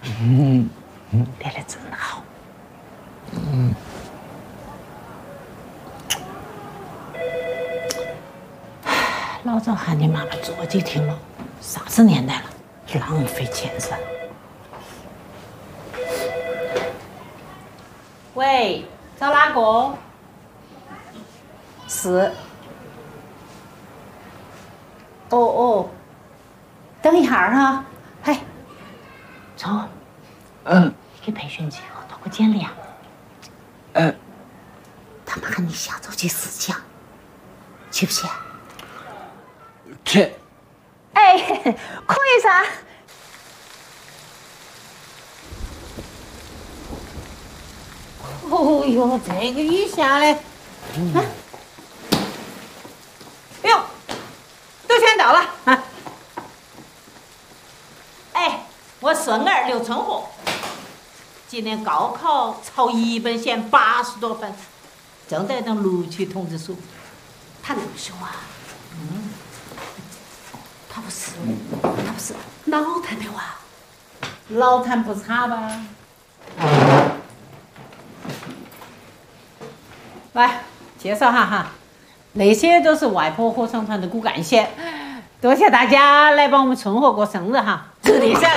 练得真好。老早喊你妈妈做几天了，啥子年代了，浪费钱噻。喂，找哪个？是。哦，等一下儿哈。嘿，聪，你给培训机构投个简历啊。他们喊你下周去试讲，去不去？ 去。 哎，可以噻。哦哟，这个雨下的，哎呦，都选到了啊！哎，我孙儿刘春和，今年高考考一本线80多分，正在等录取通知书。他那么凶啊？他不是脑瘫的哇？脑瘫不差吧？来介绍哈，那些都是外婆合唱团的骨干线，多谢大家来帮我们春和过生日哈，祝你生日